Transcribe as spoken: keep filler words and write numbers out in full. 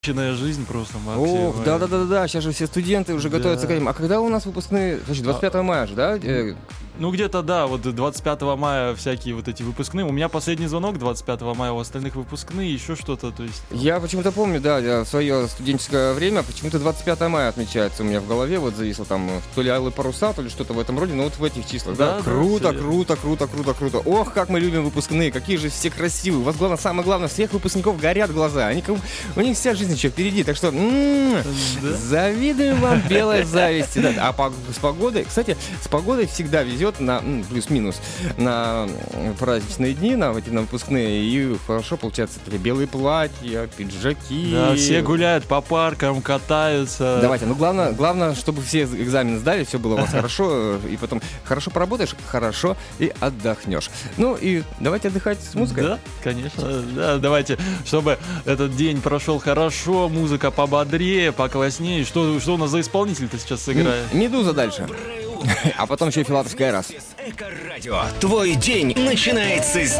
жизнь просто, Максим. Ох, да-да-да-да, сейчас же все студенты уже Да. готовятся к этим. А когда у нас выпускные? Значит, двадцать пятого мая же, да? Э, Ну, где-то, да, вот двадцать пятого мая всякие вот эти выпускные. У меня последний звонок двадцать пятого мая, у остальных выпускные, еще что-то, то есть... Я почему-то помню, да, я в свое студенческое время, почему-то двадцать пятого мая отмечается у меня в голове, вот зависло там то ли алые паруса, то ли что-то в этом роде, но вот в этих числах, да, Да, да, круто, серьезно. круто, круто, круто, круто. Ох, как мы любим выпускные, какие же все красивые. У вас главное, самое главное, всех выпускников горят глаза, они, как- у них вся жизнь еще впереди, так что м-м, Да. завидуем вам белой зависти. Да. А по- с погодой, кстати, с погодой всегда везет на м, плюс-минус на м, праздничные дни, на эти на выпускные, и хорошо получается такие белые платья, пиджаки. Да, все гуляют по паркам, катаются. Давайте, ну главное, главное, чтобы все экзамены сдали, все было у вас хорошо, и потом хорошо поработаешь, хорошо и отдохнешь. Ну и давайте отдыхать с музыкой. Да, конечно. Да, давайте, чтобы этот день прошел хорошо, музыка пободрее, покласснее. Что, что у нас за исполнитель-то сейчас сыграет? М- Медуза дальше. А потом еще и филатовская раз. Эко-радио. Твой день начинается с